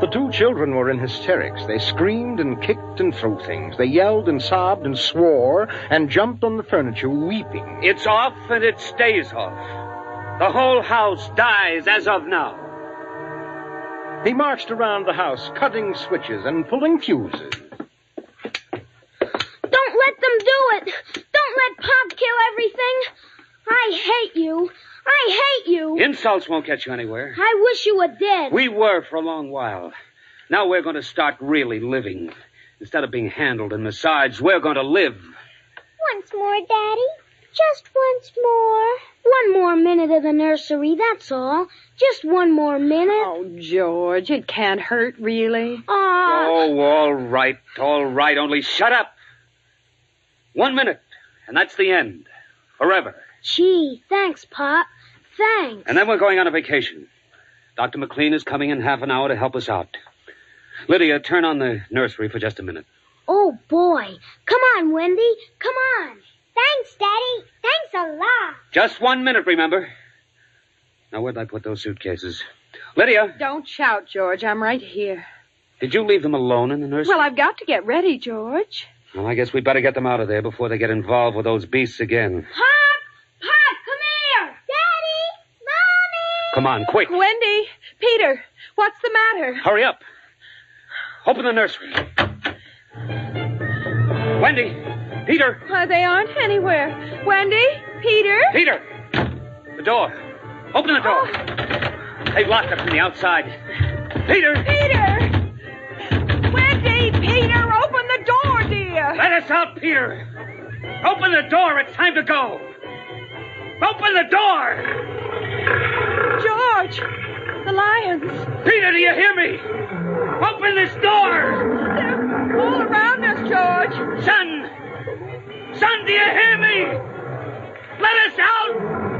The two children were in hysterics. They screamed and kicked and threw things. They yelled and sobbed and swore and jumped on the furniture, weeping. It's off and it stays off. The whole house dies as of now. He marched around the house, cutting switches and pulling fuses. Don't let them do it. Don't let Pop kill everything. I hate you. I hate you. Insults won't get you anywhere. I wish you were dead. We were for a long while. Now we're going to start really living. Instead of being handled and massaged, we're going to live. Once more, Daddy. Just once more. One more minute of the nursery, that's all. Just one more minute. Oh, George, it can't hurt, really. Oh, all right. Only shut up. 1 minute, and that's the end. Forever. Gee, thanks, Pop. Thanks. And then we're going on a vacation. Dr. McLean is coming in half an hour to help us out. Lydia, turn on the nursery for just a minute. Oh, boy. Come on, Wendy. Come on. Thanks, Daddy. Thanks a lot. Just 1 minute, remember? Now, where'd I put those suitcases? Lydia! Don't shout, George. I'm right here. Did you leave them alone in the nursery? Well, I've got to get ready, George. Well, I guess we'd better get them out of there before they get involved with those beasts again. Pop! Pop, come here! Daddy! Mommy! Come on, quick. Wendy! Peter! What's the matter? Hurry up. Open the nursery. Wendy! Peter! They aren't anywhere. Wendy? Peter? Peter! The door. Open the door. They've locked us from the outside. Peter! Peter! Wendy! Peter! Open the door, dear! Let us out, Peter! Open the door. It's time to go. Open the door! George! The lions! Peter, do you hear me? Open this door! They're all around us, George! Son! Son, do you hear me? Let us out!